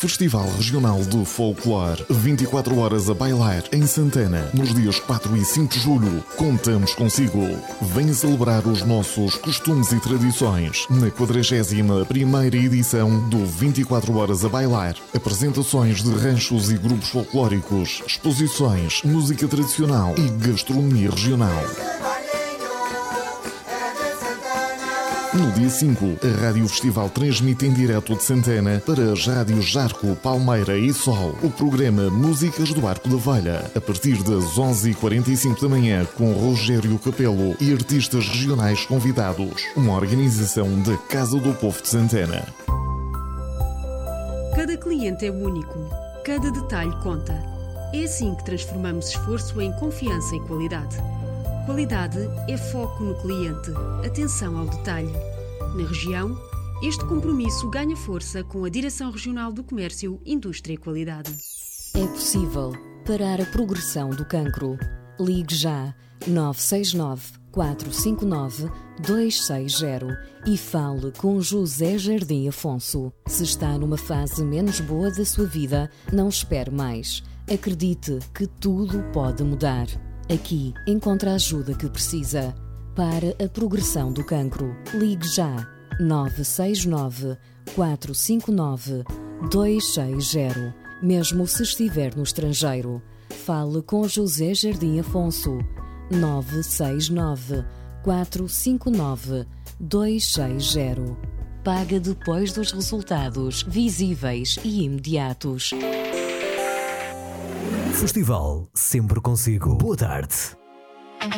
Festival Regional de Folclore. 24 horas a bailar em Santana, nos dias 4 e 5 de julho. Contamos consigo. Venha celebrar os nossos costumes e tradições na 41ª edição do 24 horas a bailar. Apresentações de ranchos e grupos folclóricos, exposições, música tradicional e gastronomia regional. No dia 5, a Rádio Festival transmite em direto de Santana para as rádios Jarco, Palmeira e Sol o programa Músicas do Arco da Velha, a partir das 11h45 da manhã, com Rogério Capelo e artistas regionais convidados. Uma organização da Casa do Povo de Santana. Cada cliente é único, cada detalhe conta. É assim que transformamos esforço em confiança e qualidade. Qualidade é foco no cliente, atenção ao detalhe. Na região, este compromisso ganha força com a Direção Regional do Comércio, Indústria e Qualidade. É possível parar a progressão do cancro. Ligue já 969 459 260 e fale com José Jardim Afonso. Se está numa fase menos boa da sua vida, não espere mais. Acredite que tudo pode mudar. Aqui encontra a ajuda que precisa para a progressão do cancro. Ligue já 969 459 260. Mesmo se estiver no estrangeiro, fale com José Jardim Afonso. 969 459 260. Paga depois dos resultados visíveis e imediatos. Festival sempre consigo. Boa tarde.